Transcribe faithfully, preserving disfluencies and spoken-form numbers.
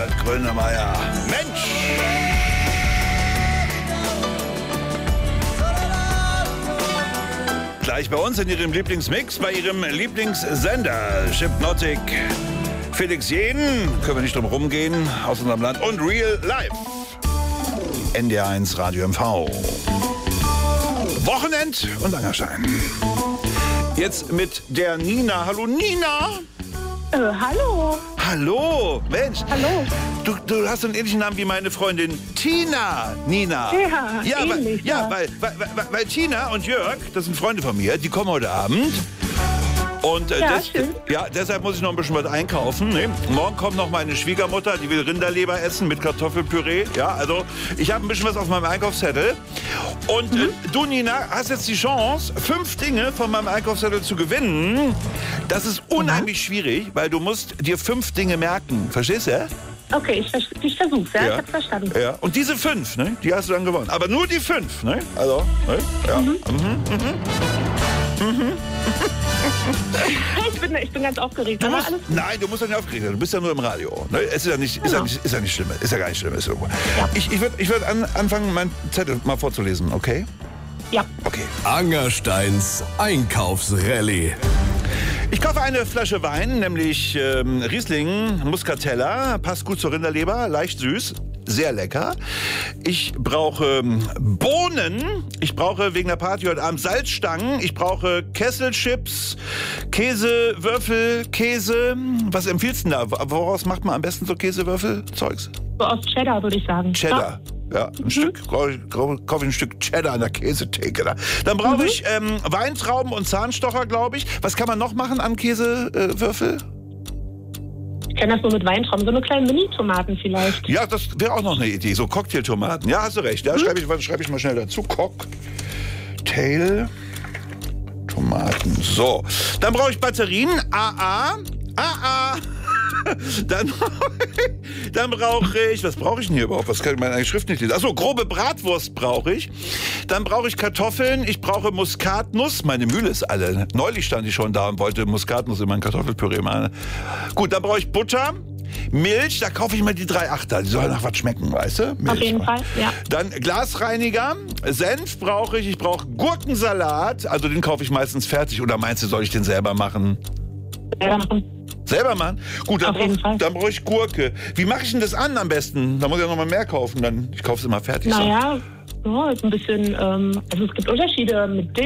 Herbert Grönemeyer. Mensch! Gleich bei uns in Ihrem Lieblingsmix, bei Ihrem Lieblingssender Hypnotic. Felix Jähn, können wir nicht drum rumgehen, aus unserem Land. Und Real Life. N D R eins Radio M V. Wochenend und Angerstein. Jetzt mit der Nina. Hallo Nina. Äh, hallo. Hallo. Mensch. Hallo. Du, du hast einen ähnlichen Namen wie meine Freundin Tina. Nina. Ja, ja, ähnlich, weil, ja, ja. weil, weil, weil, weil Tina und Jörg, das sind Freunde von mir, die kommen heute Abend. Und äh, Ja, des, schön. ja, deshalb muss ich noch ein bisschen was einkaufen. Ne? Morgen kommt noch meine Schwiegermutter, die will Rinderleber essen mit Kartoffelpüree. Ja, also ich habe ein bisschen was auf meinem Einkaufszettel. Und Mhm. äh, du, Nina, hast jetzt die Chance, fünf Dinge von meinem Einkaufszettel zu gewinnen. Das ist unheimlich schwierig, weil du musst dir fünf Dinge merken. Verstehst du? Okay, ich, vers- ich versuch's, ja? Ich hab's verstanden. Ja. Und diese fünf, ne, die hast du dann gewonnen. Aber nur die fünf, ne? Also, ne? Ja. Mhm. Mhm. Mhm. Ich bin, ich bin ganz aufgeregt. Du Aber musst, alles nein, du musst ja nicht aufgeregt sein. Du bist ja nur im Radio. Ne? Es ist ja nicht, ist ja Genau. nicht, ist ja nicht schlimm. Ist ja gar nicht schlimm. Ist irgendwo. Ja. Ich, ich würde ich würd an, anfangen, meinen Zettel mal vorzulesen, okay? Ja. Okay. Angersteins Einkaufsrallye. Ich kaufe eine Flasche Wein, nämlich ähm, Riesling Muscatella. Passt gut zur Rinderleber, leicht süß. Sehr lecker. Ich brauche ähm, Bohnen. Ich brauche wegen der Party heute Abend Salzstangen. Ich brauche Kesselchips, Käse, Würfel, Käse. Was empfiehlst du denn da? Woraus macht man am besten so Käsewürfel-Zeugs? So aus Cheddar, würde ich sagen. Cheddar. Ja, ein Stück, kaufe ich, kaufe ich ein Stück Cheddar an der Käsetheke da. Dann brauche ich ähm, Weintrauben und Zahnstocher, glaube ich. Was kann man noch machen an Käsewürfel? Ich kenne das nur mit Weintrauben. So eine kleine Mini-Tomaten vielleicht. Ja, das wäre auch noch eine Idee. So Cocktailtomaten. Ja, hast du recht. Ja, schreibe ich, schreib ich mal schnell dazu. Cocktail Tomaten. So. Dann brauche ich Batterien. A A. A A. Dann, dann brauche ich, was brauche ich denn hier überhaupt? Was kann ich meine Schrift nicht lesen? Achso, grobe Bratwurst brauche ich. Dann brauche ich Kartoffeln, ich brauche Muskatnuss. Meine Mühle ist alle. Neulich stand ich schon da und wollte Muskatnuss in mein Kartoffelpüree machen. Gut, dann brauche ich Butter, Milch, da kaufe ich mal die drei Achter. Die sollen nach was schmecken, weißt du? Milch. Auf jeden Fall, ja. Dann Glasreiniger, Senf brauche ich, ich brauche Gurkensalat. Also den kaufe ich meistens fertig. Oder meinst du, soll ich den selber machen? Ja. Selber machen? Gut, dann Auf jeden brauche Fall. dann brauch ich Gurke. Wie mache ich denn das an am besten? Da muss ich ja noch mal mehr kaufen. Dann, ich kaufe es immer fertig. Naja, so, ist ein bisschen, ähm, also es gibt Unterschiede mit